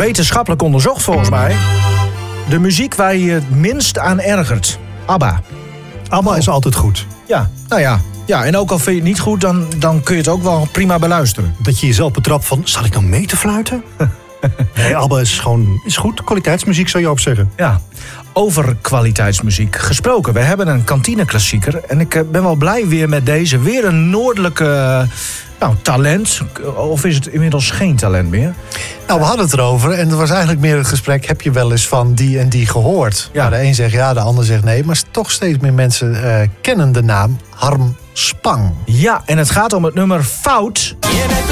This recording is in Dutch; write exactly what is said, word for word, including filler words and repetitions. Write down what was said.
wetenschappelijk onderzocht volgens mij. De muziek waar je het minst aan ergert. ABBA. ABBA is altijd goed. Ja, nou ja. Ja, en ook al vind je het niet goed, dan, dan kun je het ook wel prima beluisteren. Dat je jezelf betrapt van, zal ik nou mee te fluiten? Nee, ABBA is gewoon is goed. Kwaliteitsmuziek zou je ook zeggen. Ja, over kwaliteitsmuziek gesproken. We hebben een kantineklassieker. En ik ben wel blij weer met deze. Weer een noordelijke nou, talent. Of is het inmiddels geen talent meer? Nou, we hadden het erover. En er was eigenlijk meer het gesprek. Heb je wel eens van die en die gehoord? Ja. Nou, de een zegt ja, de ander zegt nee. Maar toch steeds meer mensen uh, kennen de naam Harm Spang. Ja, en het gaat om het nummer Fout. Je bent